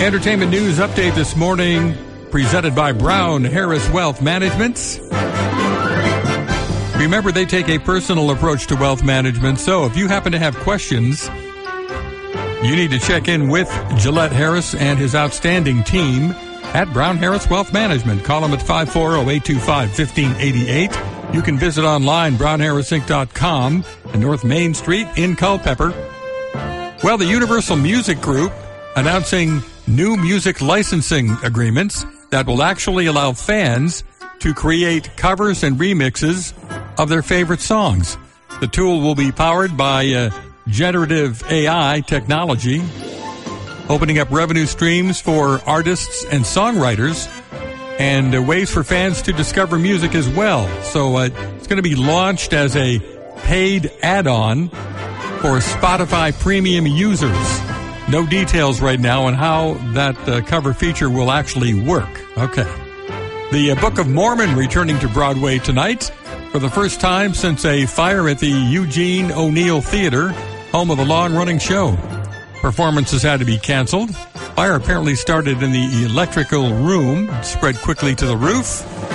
Entertainment news update this morning, presented by Brown Harris Wealth Management. Remember, they take a personal approach to wealth management, so if you happen to have questions, you need to check in with Gillette Harris and his outstanding team at Brown Harris Wealth Management. Call them at 540-825-1588. You can visit online, brownharrisinc.com, and North Main Street in Culpeper. Well, the Universal Music Group announcing new music licensing agreements that will actually allow fans to create covers and remixes of their favorite songs. The tool will be powered by generative AI technology, opening up revenue streams for artists and songwriters and ways for fans to discover music as well. So it's going to be launched as a paid add-on for Spotify premium users. No details right now on how that cover feature will actually work. Okay. The Book of Mormon returning to Broadway tonight for the first time since a fire at the Eugene O'Neill Theater, home of a long-running show. Performances had to be canceled. Fire apparently started in the electrical room, spread quickly to the roof.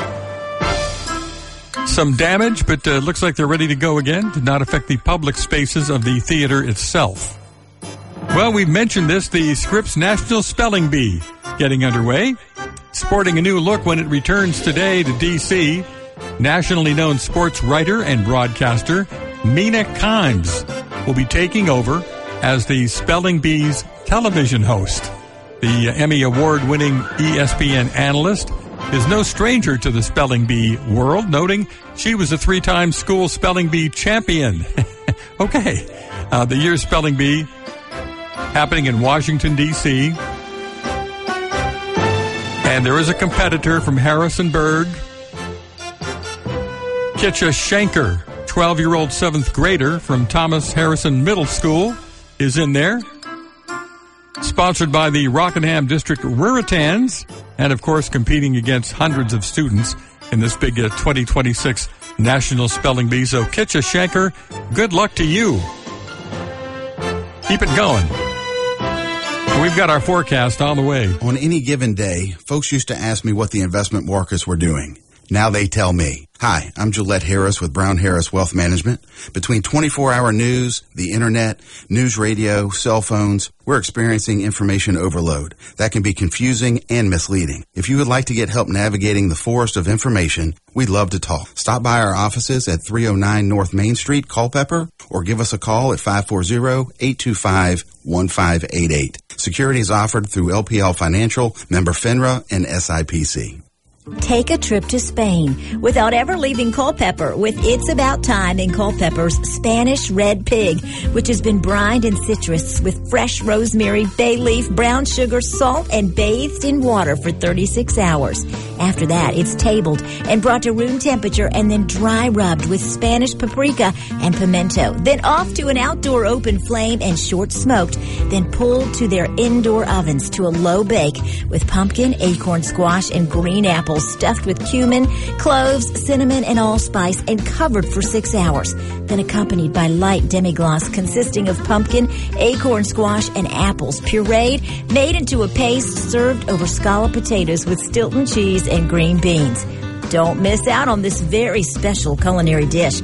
Some damage, but looks like they're ready to go again. Did not affect the public spaces of the theater itself. Well, we've mentioned this, the Scripps National Spelling Bee getting underway. Sporting a new look when it returns today to D.C., nationally known sports writer and broadcaster Mina Kimes will be taking over as the Spelling Bee's television host. The Emmy Award-winning ESPN analyst is no stranger to the Spelling Bee world, noting she was a 3-time school Spelling Bee champion. Okay, the year's Spelling Bee happening in Washington, D.C. And there is a competitor from Harrisonburg, Kitcha Shanker, 12-year-old 7th grader from Thomas Harrison Middle School, is in there. Sponsored by the Rockingham District Ruritans, and of course competing against hundreds of students in this big 2026 National Spelling Bee. So Kitcha Shanker, good luck to you. Keep it going. We've got our forecast on the way. On any given day, folks used to ask me what the investment markets were doing. Now they tell me. Hi, I'm Gillette Harris with Brown Harris Wealth Management. Between 24-hour news, the internet, news radio, cell phones, we're experiencing information overload. That can be confusing and misleading. If you would like to get help navigating the forest of information, we'd love to talk. Stop by our offices at 309 North Main Street, Culpeper, or give us a call at 540-825-1588. Securities offered through LPL Financial, member FINRA, and SIPC. Take a trip to Spain without ever leaving Culpeper with It's About Time in Culpeper's Spanish Red Pig, which has been brined in citrus with fresh rosemary, bay leaf, brown sugar, salt, and bathed in water for 36 hours. After that, it's tabled and brought to room temperature and then dry rubbed with Spanish paprika and pimento. Then off to an outdoor open flame and short smoked, then pulled to their indoor ovens to a low bake with pumpkin, acorn squash, and green apples stuffed with cumin, cloves, cinnamon, and allspice and covered for 6 hours. Then accompanied by light demi-glace consisting of pumpkin, acorn squash, and apples pureed, made into a paste served over scalloped potatoes with Stilton cheese and green beans. Don't miss out on this very special culinary dish.